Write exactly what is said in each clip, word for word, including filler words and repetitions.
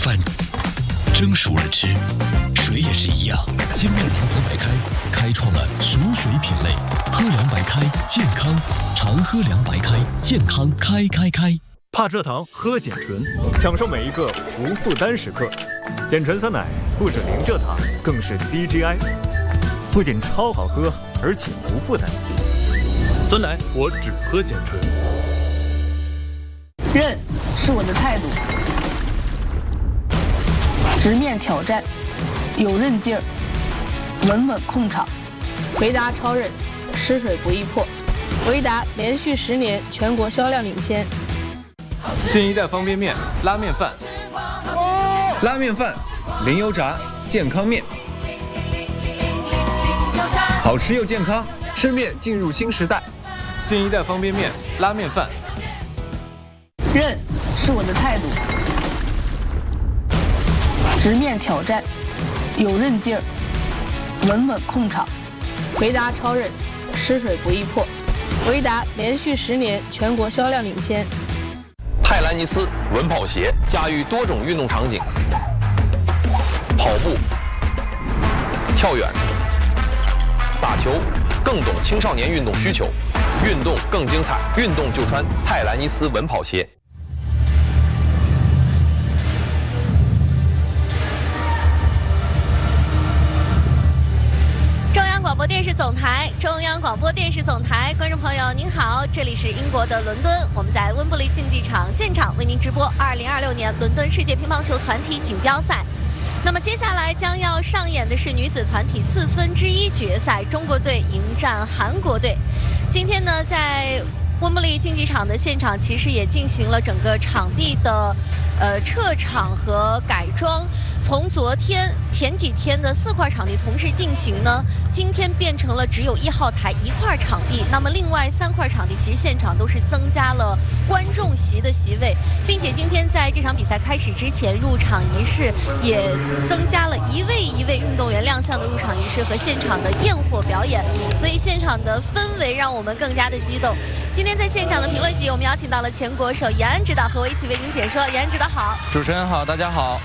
饭，蒸熟了吃。水也是一样，金麦堂喝白开开创了熟水品类，喝凉白开健康，常喝凉白开健康开开开。 怕蔗糖喝碱醇，享受每一个无负担时刻。碱醇酸奶不止零蔗糖，更是低 G I， 不仅超好喝，而且无负担。酸奶我只喝碱醇。 韧是我的态度，直面挑战，有韧劲儿，稳稳控场。维达超韧，吃水不易破。维达连续十年全国销量领先。 新一代方便面拉面饭，拉面饭零油炸健康面，好吃又健康，吃面进入新时代。新一代方便面拉面饭。 韧是我的态度，直面挑战，有韧劲儿，稳稳控场。维达超韧，吃水不易破。维达连续十年全国销量领先。 泰兰尼斯稳跑鞋驾驭多种运动场景，跑步、跳远、打球，更懂青少年运动需求，运动更精彩，运动就穿泰兰尼斯稳跑鞋。 中央广播电视总台，中央广播电视总台，观众朋友您好，这里是英国的伦敦，我们在温布利竞技场现场为您直播二零二六年伦敦世界乒乓球团体锦标赛。那么接下来将要上演的是女子团体四分之一决赛，中国队迎战韩国队。今天呢，在温布利竞技场的现场，其实也进行了整个场地的呃撤场和改装。从昨天前几天的四块场地同时进行呢，今天变成了只有一号台一块场地。那么另外三块场地其实现场都是增加了观众席的席位，并且今天在这场比赛开始之前，入场仪式也增加了一位一位运动员亮相的入场仪式和现场的焰火表演，所以现场的氛围让我们更加的激动。今天在现场的评论席，我们邀请到了前国手严安指导和我一起为您解说。严安指导好。 主持人好，大家好。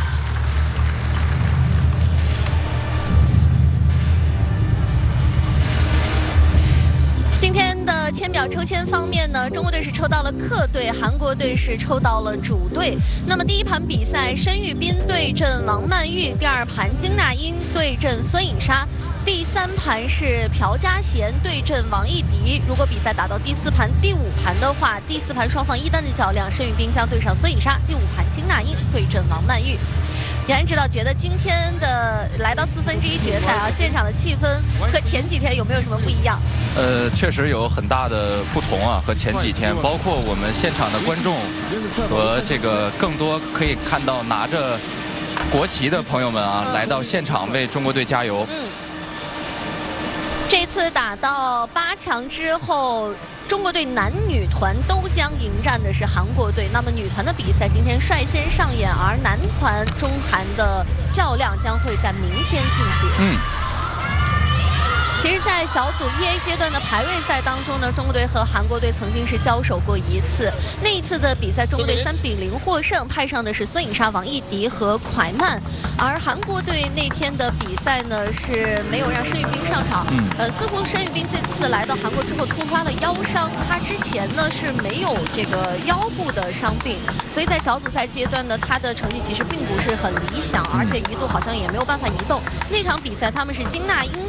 今天的签表抽签方面呢，中国队是抽到了客队，韩国队是抽到了主队。那么第一盘比赛，申玉彬对阵王曼玉；第二盘，金娜英对阵孙颖莎；第三盘是朴嘉贤对阵王艺迪。如果比赛打到第四盘、第五盘的话，第四盘双方一单的较量，申玉彬将对上孙颖莎；第五盘，金娜英对阵王曼玉。严安指导觉得今天的来到四分之一决赛啊，现场的气氛和前几天有没有什么不一样？ 呃，确实有很大的不同啊，和前几天，包括我们现场的观众和这个更多可以看到拿着国旗的朋友们啊，嗯、来到现场为中国队加油。嗯，这次打到八强之后，中国队男女团都将迎战的是韩国队。那么女团的比赛今天率先上演，而男团中韩的较量将会在明天进行。嗯。其实，在小组一 A 阶段的排位赛当中呢，中国队和韩国队曾经是交手过一次。那一次的比赛，中国队三比零获胜，派上的是孙颖莎、王艺迪和蒯曼。而韩国队那天的比赛呢，是没有让申玉彬上场。嗯。呃，似乎申玉彬这次来到韩国之后突发了腰伤，他之前呢是没有这个腰部的伤病，所以在小组赛阶段呢，他的成绩其实并不是很理想，而且一度好像也没有办法移动。那场比赛他们是金娜英